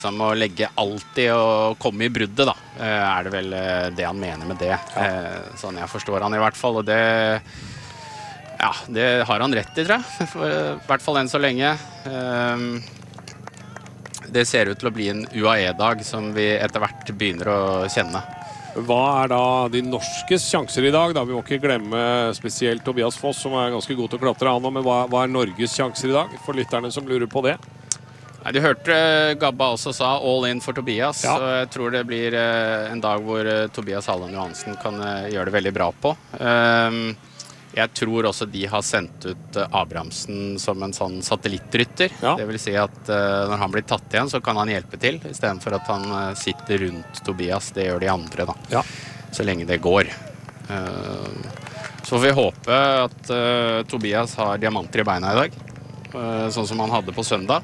Som å legge alltid og komme i bruddet da, det vel det han mener med det. Sånn jeg forstår han i hvert fall, og det har han rett i, tror jeg. I hvert fall enn så lenge. Det ser ut til å bli en UAE-dag som vi etter hvert begynner å kjenne. Hva da de norskes sjanser i dag? Da? Vi må ikke glemme spesielt Tobias Foss, som ganske god til å klatre han, men hva Norges sjanser i dag, for lytterne som lurer på det? Nei, du hørte Gabba også sa all in for Tobias, så jeg tror det blir en dag hvor Tobias Halland Johansen kan gjøre det veldig bra på. Jeg tror også de har sendt ut Abrahamsen som en sånn satellittrytter. Det vil si at når han blir tatt igjen, så kan han hjelpe til, i stedet for at han sitter rundt Tobias. Det gjør de andre da, så lenge det går. Så får vi håpe at Tobias har diamanter i beina i dag, sånn som han hadde på søndag.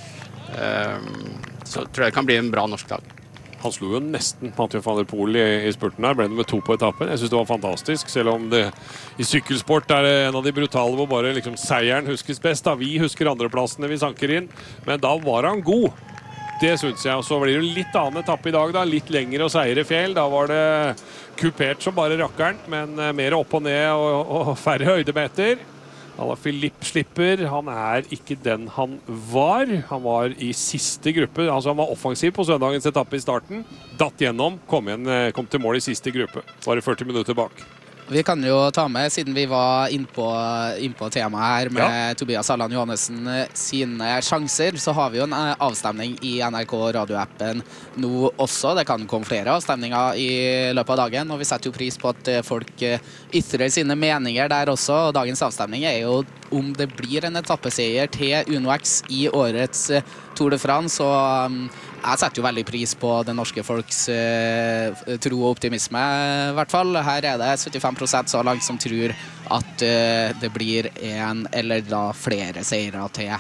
Så tror jeg det kan bli en bra norsk dag. Han slo jo nesten Mathieu van der Poel i spurten her, ble nummer 2 på etappen. Jeg synes det var fantastisk, selv om det i sykkelsport en av de brutale hvor bare liksom seieren huskes best. Da. Vi husker andreplassene vi sanker inn, men da var han god. Det synes jeg, og så blir det litt annen etappe i dag da, litt lengre og seire fjell. Da var det kupert som bare rakkeren, men mer opp og ned og færre høydemeter. Alaphilippe slipper, han ikke den han var. Han var i siste gruppe, altså han var offensiv på søndagens etappe i starten. Datt gjennom, kom til mål i siste gruppe. Bare 40 minutter bak. Vi kan jo ta med, siden vi var innpå temaet her med Tobias Halland Johansen sine sjanser, så har vi jo en avstemning i NRK radioappen nå også. Det kan komme flere avstemninger i løpet av dagen, og vi setter jo pris på at folk ytrer sine meninger der også. Og dagens avstemning jo om det blir en etappeseier til UnoX i årets Tour de France, og jeg setter jo veldig pris på det norske folks tro og optimisme, i hvert fall. Her det 75% så langt som tror at det blir en eller da flere seire til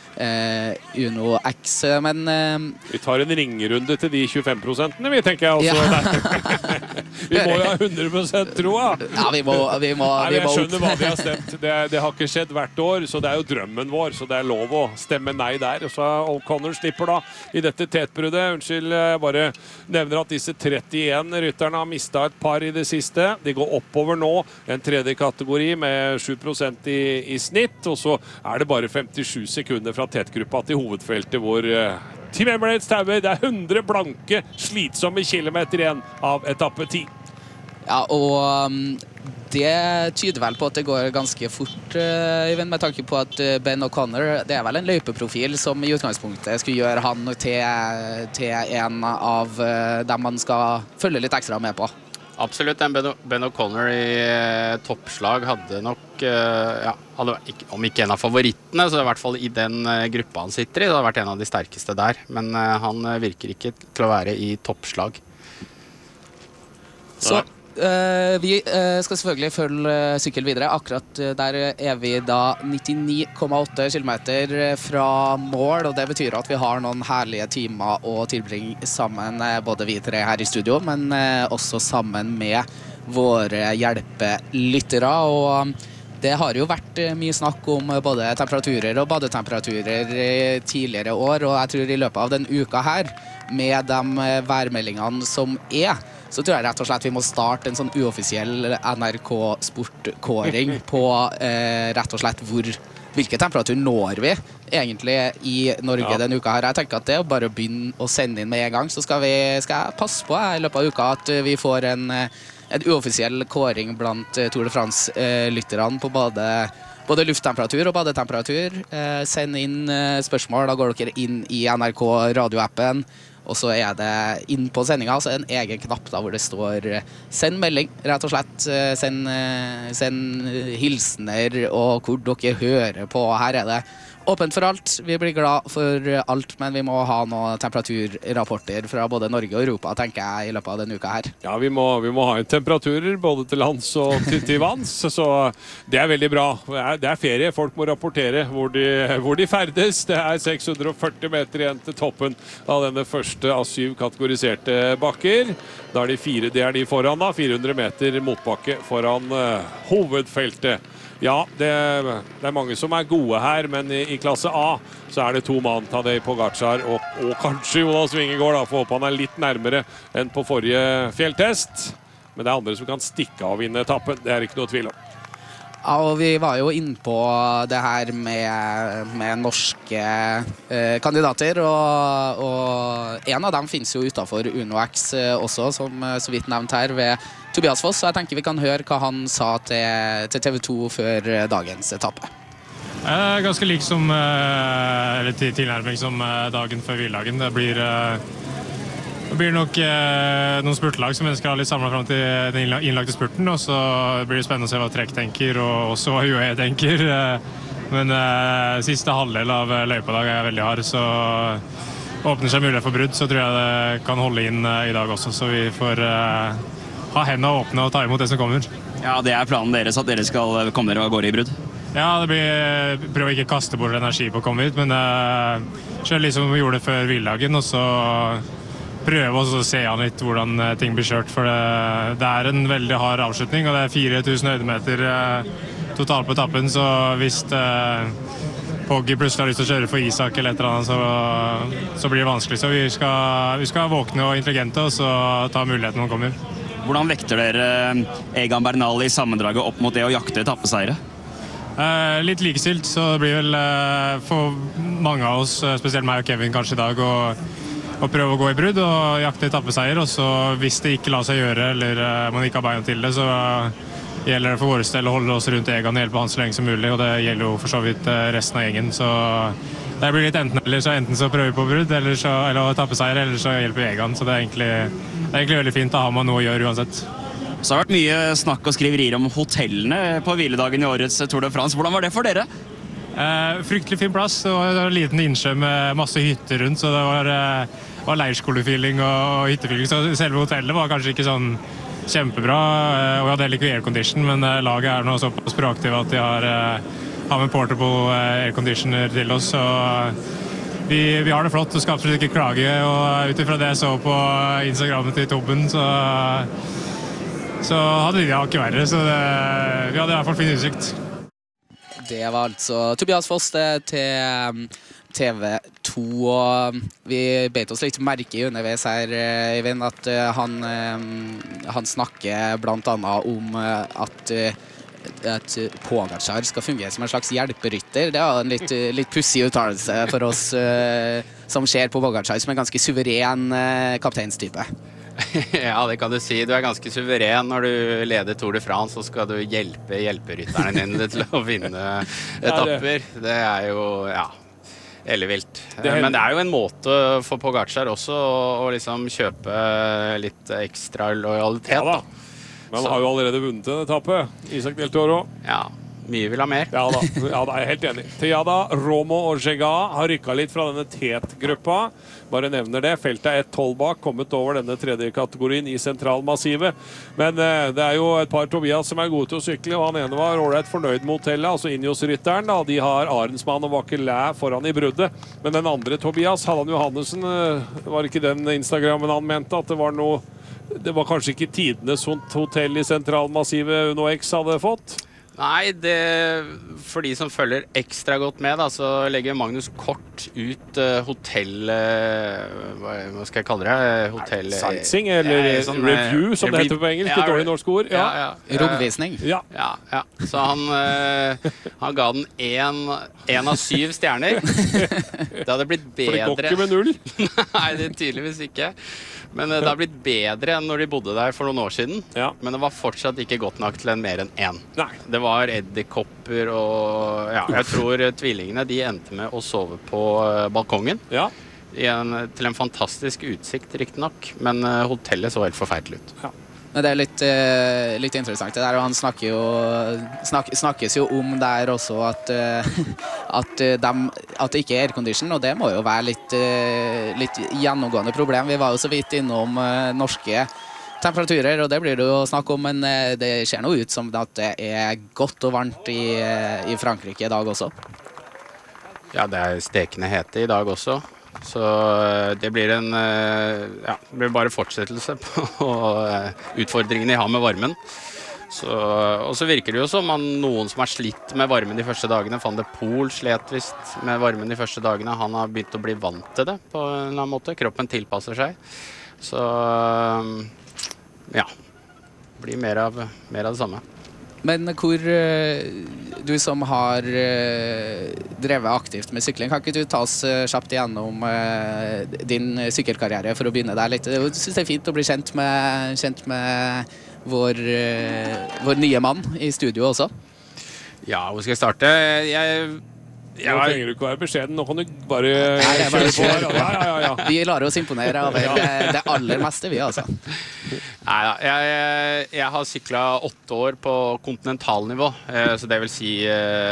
UnoX, men vi tar en ringerunde til de 25%, vi tenker jeg også. Vi må jo ha 100% tro, da. Ja, vi må jeg skjønner hva de har stemt. Det har ikke skjedd hvert år, så det jo drømmen vår, så det lov å stemme nei der. Og så O'Connor slipper da i dette tetbruddet. Unnskyld, jeg bare nevner at disse 31 rytterne har mistet et par i det siste. De går oppover nå, en tredje kategori med 7% i snitt, og så det bare 57 sekunder fra tetgruppa til hovedfeltet, hvor Team Emirates tauer. Det 100 blanke, slitsomme kilometer igjen av etappe 10. Ja, og det tyder vel på at det går ganske fort, Øyvind, med tanke på at Ben O'Connor, det vel en løypeprofil som i utgangspunktet skulle gjøre han til en av dem man skal følge litt ekstra med på. Absolutt, Ben O'Connor i toppslag hadde nok, om ikke en av favorittene, så i hvert fall i den gruppa han sitter i, det har vært en av de sterkeste der, men han virker ikke til å være i toppslag. Så vi skal selvfølgelig følge sykkel videre. Akkurat der vi da 99,8 kilometer fra mål, og det betyr at vi har noen herlige timer å tilbringe sammen, både vi tre her i studio, men også sammen med våre hjelpelyttere. Og det har jo vært mye snakk om både temperaturer og badetemperaturer tidligere år, og jeg tror i løpet av den uka her, med de værmeldingene som så tror jeg rett og slett vi må starte en sånn uoffisiell NRK-sportkåring på rett og slett hvilke temperatur når vi egentlig i Norge denne uka her. Jeg tenker at det bare å begynne å sende inn med en gang, så skal jeg passe på i løpet av uka at vi får en uoffisiell kåring blant Tour de France-lytterne på både lufttemperatur og badetemperatur. Send inn spørsmål, da går dere inn i NRK radioappen, og så det inn på sendingen, altså en egen knapp da, hvor det står send melding, rett og slett. Send hilsener og hvor dere hører på. Her det åpent for alt. Vi blir glad for alt, men vi må ha noen temperaturrapporter fra både Norge og Europa, tenker jeg, i løpet av denne uka her. Ja, vi må ha en temperaturer både til lands og til vanns, så det veldig bra. Det ferie, folk må rapportere hvor de ferdes. Det 640 meter igjen til toppen av denne første av 7 kategoriserte bakker. Da de 4, det de foran da, 400 meter motbakke foran hovedfeltet. Ja, det mange som gode her, men i klasse A så det 2 mann, Tadej Pogačar og kanskje Jonas Vingegaard, da, for håpe han litt nærmere enn på forrige fjelltest. Men det andre som kan stikke av vinne etappen, det ikke noe tvil om. Ja, og vi var jo inne på det her med norske kandidater, og en av dem finnes jo utenfor UnoX også, som så vidt nevnt her, ved Tobias Foss. Så jeg tenker vi kan høre hva han sa til TV 2 før dagens etappe. Ganske lik som, eller tilnærming som dagen før hviledagen. Det blir nok noen spurtelag som ønsker å ha litt samlet frem til den innlagte spurten, og så blir det spennende å se hva Trek tenker, og også hva UAE tenker. Men siste halvdel av løypedag jeg veldig hard, så åpner seg mulighet for brudd, så tror jeg det kan holde inn i dag også, så vi får ha hendene åpne og ta imot det som kommer. Ja, det planen deres, at dere skal komme dere av gårde i brudd? Ja, det blir prøv å ikke kaste bort energi på å komme hit, men selv liksom vi gjorde det før hviledagen, og så prøve å se an litt hvordan ting blir kjørt, for det en veldig hard avslutning, og det 4000 høydemeter totalt på etappen, så hvis Poggi plutselig har lyst til å kjøre for Isak eller et eller annet, så blir det vanskelig. Så vi skal våkne og intelligente, og så ta muligheten når den kommer. Hvordan vekter dere Egan Bernal i sammendraget opp mot det å jakte etappeseiere? Litt likestilt, så det blir vel for mange av oss, spesielt meg og Kevin kanskje i dag, og prøve å gå i brudd og jakte etappeseier, og så hvis det ikke lar seg gjøre, eller man ikke har beina til det, så gjelder det for våre del å holde oss rundt Egan og hjelpe han så lenge som mulig, og det gjelder jo for så vidt resten av gjengen, så det blir litt enten så prøver vi på brudd, eller etappeseier, eller så hjelper vi Egan, så det egentlig veldig fint, da har man noe å gjøre uansett. Så det har vært mye snakk og skriverier om hotellene på hviledagen i årets Tour de France. Hvordan var det for dere? Fryktelig fin plass, det var en liten innsjø med masse hytter rundt, så det var leirskolefeeling og hyttefeeling, så selve hotellet var kanskje ikke sånn kjempebra, og vi hadde heller ikke aircondition, men laget nå såpass proaktiv at de har med portable airconditioner til oss, så vi har det flott og skal absolutt ikke klage, og ut ifra det jeg så på Instagrammet til Tobben, så hadde de ikke verre, så vi hadde i hvert fall fin utsikt. Det var altså Tobias Foss til TV 2, og vi beit oss litt merke i underveis her, Eivind, at han snakker blant annet om at Pogačar skal fungere som en slags hjelperytter. Det en litt pussig uttalelse for oss som ser på Pogačar som en ganske suveren kapteinstype. Ja, det kan du si. Du ganske suveren når du leder Tour de France, så skal du hjelpe hjelperytterne dine til å vinne etapper. Det jo, ja, ellevilt. Men det jo en måte for Pogačar også å liksom kjøpe litt ekstra lojalitet. Ja da. Men han har jo allerede vunnet en etappe. Isak Del Toro. Ja, mye vil ha mer. Ja da, jeg helt enig. Tejada, Romo og Jega har rykket litt fra denne TET-gruppa. Bare nevner det. Feltet 1-12 bak, kommet over denne tredje kategorien i sentralmassivet. Men det jo et par Tobias som gode til å sykle, og han ene var ålreit fornøyd med hotellet, altså Ineos-rytteren. De har Arensmann og Vakelæ foran i bruddet. Men den andre Tobias, Halland Johannessen, var ikke den Instagrammen han mente at det var noe. Det var kanskje ikke tidenes hotell i sentralmassivet UnoX hadde fått? Nei, for de som følger ekstra godt med, da, så legger Magnus Kort ut hotell... hva skal jeg kalle det? Hotell... Sightseeing, eller review, som det heter på engelsk. Et dårlig norsk ord. Ja. Romvisning. Ja. Så han ga den 1 av 7 stjerner. Det hadde blitt bedre... For det går ikke med 0? Nei, det tydeligvis ikke. Men det har blitt bedre enn når de bodde der for noen år siden. Ja. Men det var fortsatt ikke godt nok til en mer enn 1. Nei. Det var edderkopper og... Ja, jeg tror tvillingene de endte med å sove på balkongen. Ja. Til en fantastisk utsikt, riktig nok. Men hotellet så helt forferdelig ut. Ja. Men det litt interessant det der, og han snakkes jo om der også at det ikke aircondition, og det må jo være litt gjennomgående problem. Vi var jo så vidt innom norske temperaturer, og det blir det jo snakk om, men det ser noe ut som at det godt og varmt i Frankrike i dag også. Ja, det stekende hete i dag også. Så det blir det blir bare fortsettelse på utfordringene jeg har med varmen. Og så virker det jo som noen som har slitt med varmen de første dagene. Van de Poel slet visst med varmen de første dagene. Han har begynt å bli vant til det på en eller annen måte. Kroppen tilpasser seg. Så ja, det blir mer av det samme. Men du som har drevet aktivt med sykling, kan ikke du ta oss kjapt igjennom din sykkelkarriere for å begynne der litt? Jeg synes det er fint å bli kjent med vår nye mann i studio også. Ja, hvor skal jeg starte? Nå trenger du ikke være beskjeden, nå kan du bare kjøre på. Ja. Vi lar oss imponere av det aller meste, vi altså. Neida, jeg har syklet 8 år på kontinentalnivå, så det vil si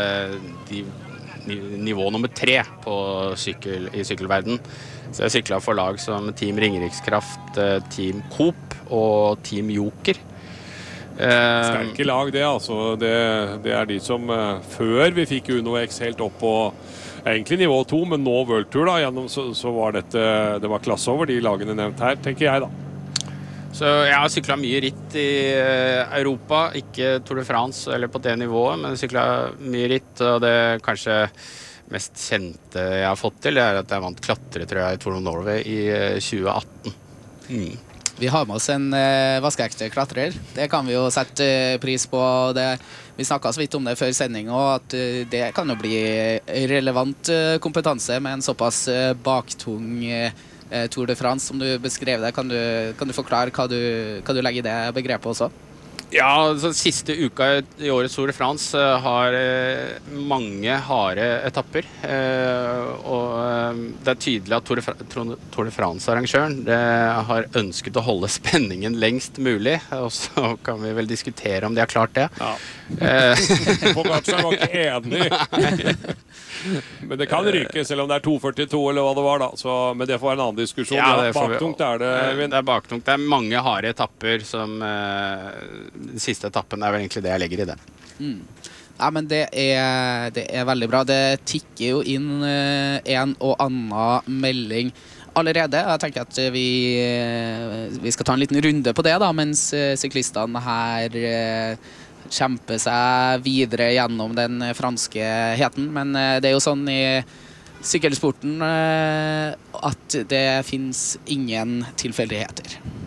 nivå nummer 3 i sykkelverden. Så jeg syklet for lag som Team Ringerikskraft, Team Coop og Team Joker. Sterke lag det, altså. Det er de som før vi fikk Uno X helt opp på egentlig nivå 2, men nå World Tour da, så var det var klasse over de lagene nevnt her, tenker jeg da. Så jeg har syklet mye ritt i Europa, ikke Tour de France eller på det nivået, men jeg syklet mye ritt, og det kanskje mest kjente jeg har fått til, er at jeg vant klatretrøya i Tour of Norway i 2018. Vi har med oss en vaskeekte klatrer. Det kan vi jo sette pris på. Vi snakket så vidt om det før sending, og at det kan jo bli relevant kompetanse med en såpass baktung Tour de France som du beskrev det. Kan du forklare hva du legger i det begrepet også? Ja, så siste uka i årets Tour de France har mange harde etapper, og det er tydelig at Tour de France-arrangøren har ønsket å holde spenningen lengst mulig, og så kan vi vel diskutere om de har klart det. Ja. Pogačar var ikke enig. Men det kan ryke, selv om det er 2,42 eller hva det var da. Men det får være en annen diskusjon. Ja, baktungt er det. Det er baktungt. Det er mange harde etapper som den siste etappen er vel egentlig det jeg legger i det. Ja, men det er veldig bra. Det tikker jo inn en og annen melding allerede. Jeg tenker at vi skal ta en liten runde på det da, mens syklistene her kjempe seg videre gjennom den franske heten, men det er jo sånn i sykkelsporten at det finnes ingen tilfeldigheter.